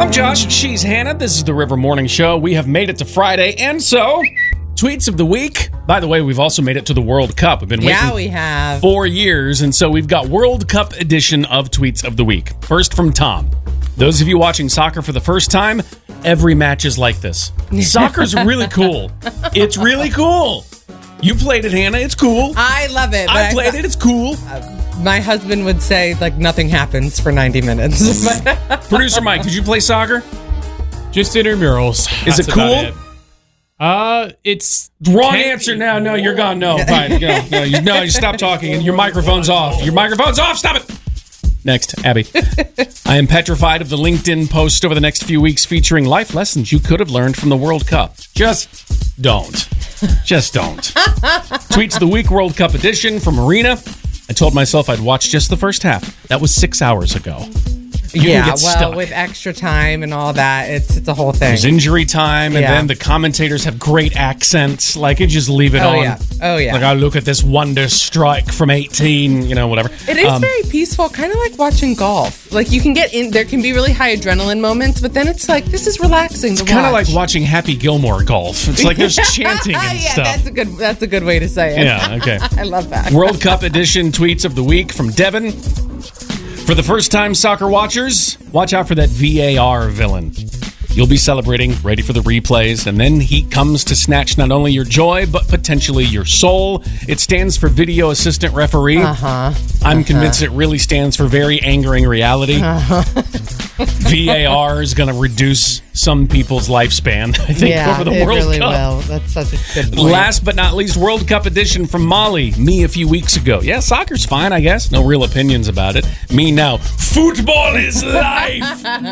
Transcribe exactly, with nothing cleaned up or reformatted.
I'm Josh. She's Hannah. This is the River Morning Show. We have made it to Friday, and so tweets of the week. By the way, we've also made it to the World Cup. We've been waiting yeah, we have. four years, and so we've got World Cup edition of tweets of the week. First from Tom. Those of you watching soccer for the first time, every match is like this. Soccer's really cool. It's really cool. You played it, Hannah. It's cool. I love it. I played I, it. It's cool. Uh, my husband would say, like, nothing happens for ninety minutes. Producer Mike, did you play soccer? Just intramurals. Is That's it cool? It. Uh, it's... Wrong answer now. No, you're gone. No, fine. No, no, you, no, you stop talking and your microphone's off. Your microphone's off. Stop it. Next, Abby. I am petrified of the LinkedIn post over the next few weeks featuring life lessons you could have learned from the World Cup. Just don't. Just don't. Tweets of the Week World Cup edition from Marina. I told myself I'd watch just the first half. That was six hours ago. You yeah, can get well, stuck. with extra time and all that, it's it's a whole thing. There's injury time, and Yeah. then the commentators have great accents. Like, you just leave it Oh, on. yeah. Oh, yeah. Like, I look at this wonder strike from eighteen, you know, whatever. It is Um, very peaceful, kind of like watching golf. Like, you can get in, there can be really high adrenaline moments, but then it's like, this is relaxing to It's kind of watch. like watching Happy Gilmore golf. It's like there's chanting and yeah, stuff. that's a good that's a good way to say it. Yeah, okay. I love that. World Cup edition tweets of the week from Devin. For the first time soccer watchers, watch out for that V A R villain. You'll be celebrating, ready for the replays, and then he comes to snatch not only your joy, but potentially your soul. It stands for Video Assistant Referee. Uh-huh. I'm uh-huh. convinced it really stands for Very Angering Reality. Uh-huh. V A R is going to reduce some people's lifespan, I think, yeah, over the it World really Cup. will. That's such a good point. Last but not least, World Cup edition from Molly. Me a few weeks ago. Yeah, soccer's fine, I guess. No real opinions about it. Me now. Football is life.